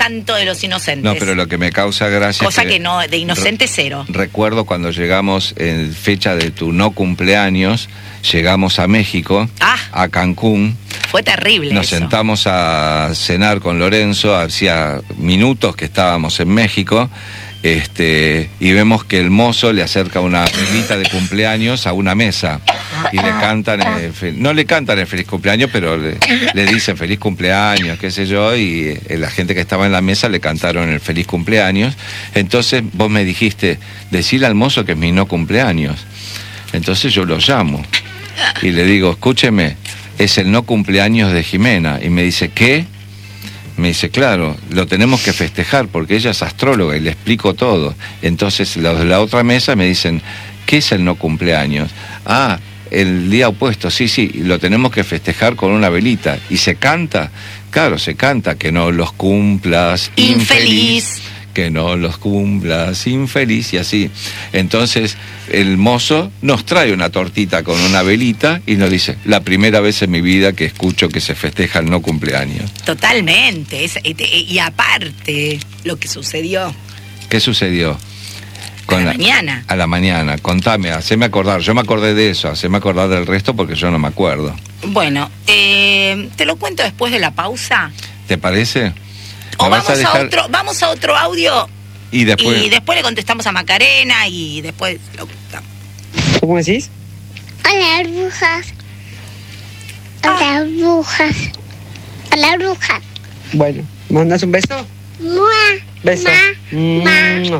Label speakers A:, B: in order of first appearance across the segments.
A: canto de los inocentes.
B: No, pero lo que me causa gracia
A: cosa
B: es
A: que no, de inocente cero.
B: Recuerdo cuando llegamos en fecha de tu no cumpleaños, llegamos a México, a Cancún.
A: Fue terrible.
B: Nos sentamos a cenar con Lorenzo, hacía minutos que estábamos en México. Y vemos que el mozo le acerca una velita de cumpleaños a una mesa y le cantan, no le cantan el feliz cumpleaños, pero le dicen feliz cumpleaños, qué sé yo, y la gente que estaba en la mesa le cantaron el feliz cumpleaños. Entonces vos me dijiste, decile al mozo que es mi no cumpleaños. Entonces yo lo llamo y le digo, escúcheme, es el no cumpleaños de Jimena. Y me dice, ¿qué? Me dice, claro, lo tenemos que festejar porque ella es astróloga y le explico todo. Entonces los de la otra mesa me dicen, ¿qué es el no cumpleaños? Ah, el día opuesto, sí, lo tenemos que festejar con una velita. ¿Y se canta? Claro, se canta, que no los cumplas infeliz. Que no los cumplas infeliz, y así. Entonces el mozo nos trae una tortita con una velita y nos dice, la primera vez en mi vida que escucho que se festeja el no cumpleaños.
A: Totalmente. Y aparte, lo que sucedió.
B: ¿Qué sucedió?
A: A la mañana.
B: A la mañana. Contame, haceme acordar. Yo me acordé de eso, haceme acordar del resto porque yo no me acuerdo.
A: Bueno, te lo cuento después de la pausa.
B: ¿Te parece?
A: O vamos a otro audio
B: y después
A: le contestamos a Macarena y después lo contamos.
C: ¿Cómo decís?
D: Hola, brujas. Hola, brujas. Hola, brujas.
C: Bueno, ¿mandas un beso?
D: Mua.
C: Beso.
D: Ma.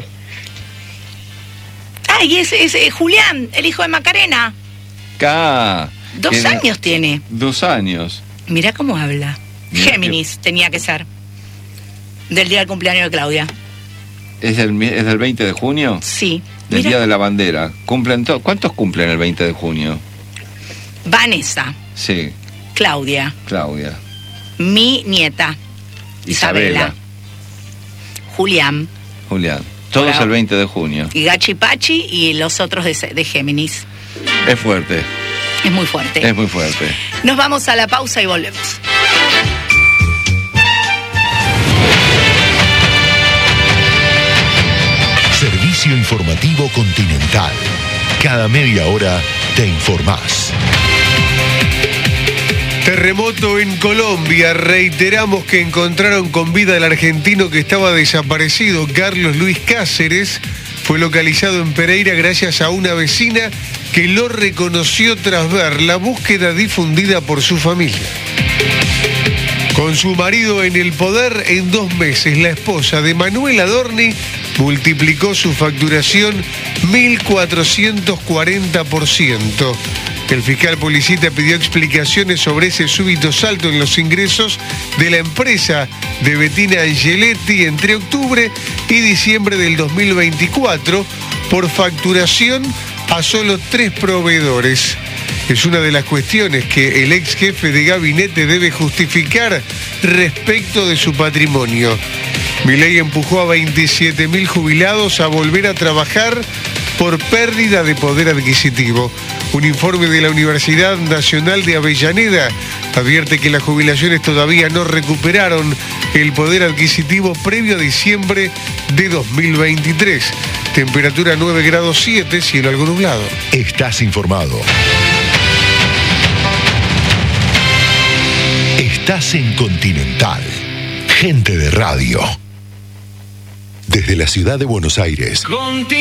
A: Ay, es Julián, el hijo de Macarena. 2 años tiene.
B: 2 años.
A: Mirá cómo habla. Géminis tenía que ser. Del día del cumpleaños de Claudia.
B: ¿Es del 20 de junio?
A: Sí.
B: Del Día de la Bandera. ¿Cuántos cumplen el 20 de junio?
A: Vanessa.
B: Sí.
A: Claudia. Mi nieta. Isabela. Julián.
B: Todos el 20 de junio.
A: Y Gachi Pachi y los otros de Géminis.
B: Es fuerte.
A: Es muy fuerte. Nos vamos a la pausa y volvemos.
E: Servicio informativo Continental. Cada media hora te informás.
F: Terremoto en Colombia. Reiteramos que encontraron con vida al argentino que estaba desaparecido. Carlos Luis Cáceres fue localizado en Pereira gracias a una vecina que lo reconoció tras ver la búsqueda difundida por su familia. Con su marido en el poder, en 2 meses, la esposa de Manuel Adorni multiplicó su facturación 1.440%. El fiscal Policita pidió explicaciones sobre ese súbito salto en los ingresos de la empresa de Bettina Angeletti entre octubre y diciembre del 2024 por facturación a solo 3 proveedores. Es una de las cuestiones que el ex jefe de gabinete debe justificar respecto de su patrimonio. Milei empujó a 27.000 jubilados a volver a trabajar por pérdida de poder adquisitivo. Un informe de la Universidad Nacional de Avellaneda advierte que las jubilaciones todavía no recuperaron el poder adquisitivo previo a diciembre de 2023. Temperatura 9 grados 7, cielo algo nublado.
E: Estás informado. Estás en Continental. Gente de radio. Desde la ciudad de Buenos Aires.